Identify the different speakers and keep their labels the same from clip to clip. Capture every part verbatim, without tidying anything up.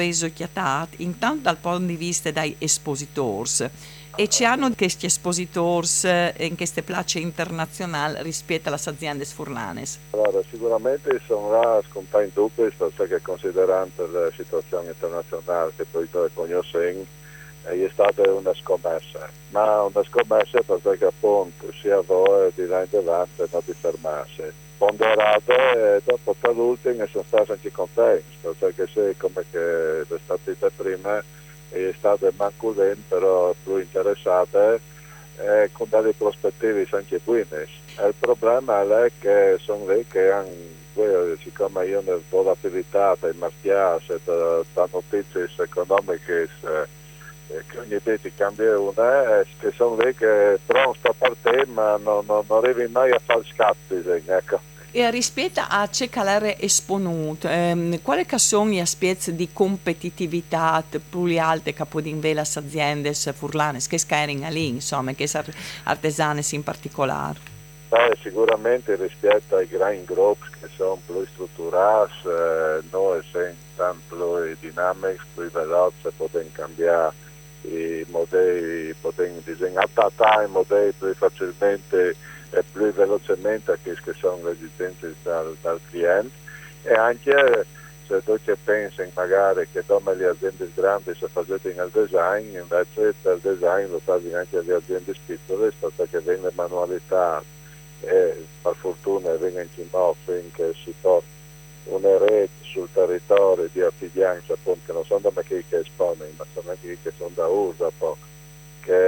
Speaker 1: veso chiatat, intanto dal punto di vista dei espositors. E ci hanno questi espositors eh, in queste place internazionali rispetto alle aziende furlanes?
Speaker 2: Allora, sicuramente sono là scontati in dubbio, perché considerando la situazione internazionale che poi noi conosciamo, è stata una scommessa, ma una scommessa perché appunto sia voi di là in avanti non di fermarsi. Ponderato e dopo per l'ultimo sono stati anche contenti, perché se come che è stato detto prima è stato manco però più interessate eh, con delle prospettive anche buone. Il problema è che sono lì che hanno, siccome io ho volatilità dei mercati, da, da notizie economiche eh, che ogni volta cambia una, eh, che sono lì che però sto per te ma non, non, non arrivi mai a fare scatti, ecco.
Speaker 1: E rispetto a ciò che l'era esponuto, ehm, quali sono gli aspetti di competitività più alte che possono avere le aziende furlane, che scaring lì, insomma, che sono artesane in particolare?
Speaker 2: Beh, sicuramente rispetto ai grandi gruppi che sono più strutturati, eh, noi siamo più dinamici, più veloci, possiamo cambiare i modelli, possiamo disegnare i modelli più facilmente e più velocemente a che sono le esigenze dal, dal cliente e anche se tu ci pensi magari che come le aziende grandi si fanno il design, invece il design lo fanno anche le aziende piccole perché viene manualità e per fortuna vengono in modo finché si porta una rete sul territorio di artigiani appunto, che non sono da me che espongono ma sono anche che sono da uso che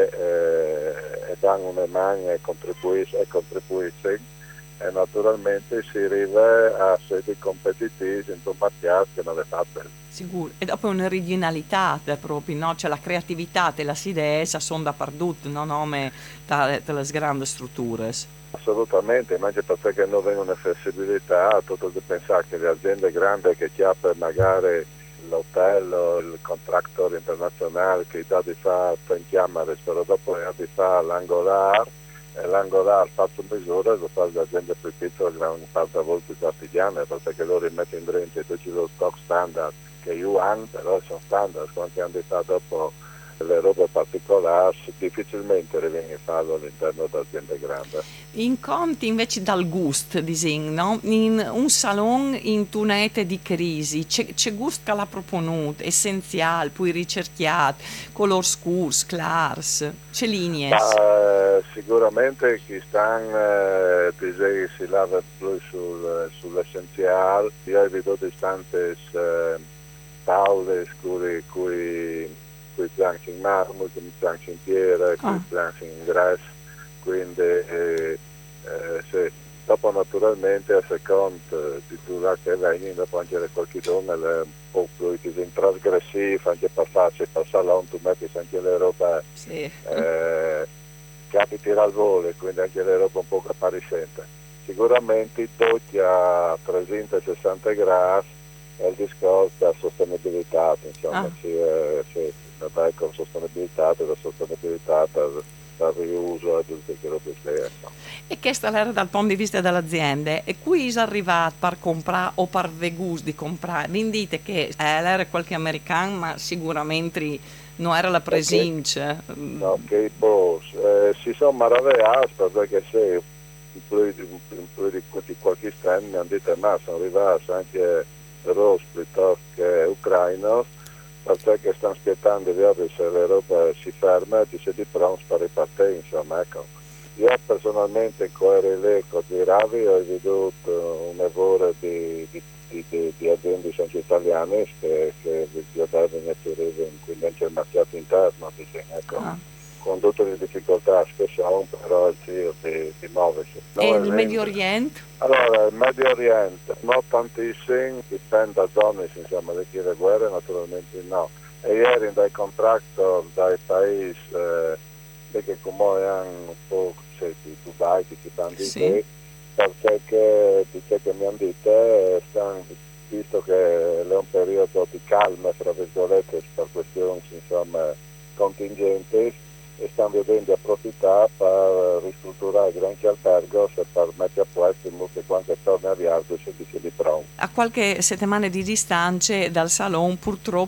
Speaker 2: eh, danno una mano e contribuiscono e contribuiscono e naturalmente si arriva a sedi competitivi in un mercato che non è fatto.
Speaker 1: Sicuro, e dopo un'originalità proprio, no? Cioè la creatività e le idee sono dappertutto, non nome delle grandi strutture.
Speaker 2: Assolutamente, ma anche perché non vengono una flessibilità, tutto di pensare che le aziende grandi che chiappano magari l'hotel o il contractor internazionale che dà di fare in chiamare, però dopo ha di fare l'angolar e l'angolar fatto misura lo fa le aziende più piccole, gran parte a volte artigiane, perché loro mettono in dentro tutti lo stock standard che io hanno, però sono standard, quanti hanno di fare dopo le robe particolari difficilmente riviene a farlo all'interno dell'azienda grande.
Speaker 1: In conti invece dal gusto, no? In un salon in tunete di crisi, c'è, c'è gusto che l'ha proponuto, essenziale, poi ricerchiato, color scurs, clars, c'è linee.
Speaker 2: Ma, eh, sicuramente chi stanno eh, si lava più sul, sull'essenziale, io ho veduto tante eh, tavole cui, cui con i planchi in marmo, con i planchi in pietra, con i planchi in grasso, quindi eh, eh, sì. Dopo naturalmente a seconda di tutto che vengono, dopo anche le qualche donna è un po' più trasgressivo, anche per farci passare là un tu metti anche le robe
Speaker 1: sì.
Speaker 2: eh, capiti al volo, quindi anche le robe un po' appariscenti. Sicuramente tutti a trecentosessanta gradi è il discorso della sostenibilità, insomma,
Speaker 1: Ah.
Speaker 2: sì, eh, sì. Vabbè, con sostenibilità, della sostenibilità per, per riuso e tutte quelle robe lì.
Speaker 1: E questa era dal punto di vista delle aziende e qui è arrivato per comprare o per vegus di comprare. Vi dite che eh, era qualche americano ma sicuramente non era la presenza.
Speaker 2: Okay. No, che boh, eh, si sono maravigliati perché se in più di, in più di, di qualche anno mi hanno detto ma sono arrivati anche russi piuttosto che ucraini perché stanno aspettando di vedere se le robe si ferma e si di pronto per ripartire, insomma, ecco. Io personalmente in Coerele con i Ravi ho veduto un lavoro di, di, di, di, di aziende anche italiane che, che devono mettere in cui il mercato interno, ecco.
Speaker 1: Ah.
Speaker 2: Con tutte le difficoltà che sono, però il giro di, di muoversi.
Speaker 1: E il Medio Oriente?
Speaker 2: Allora, il Medio Oriente, non tantissimo, dipende da zone, insomma, di chi le guerre, naturalmente no. E ieri dai contractor dai paesi eh, che come hanno un po' cioè, di Dubai, che ci stanno di
Speaker 1: sì.
Speaker 2: perché dice che mi hanno detto, eh, stanno, visto che è un periodo di calma, tra virgolette, per questioni insomma contingenti, e stanno vedendo approfittare per ristrutturare i grandi alberghi e per mettere a posto in modo che quando torna a viaggio si dice di pronto.
Speaker 1: A qualche settimana di distanza dal salone purtroppo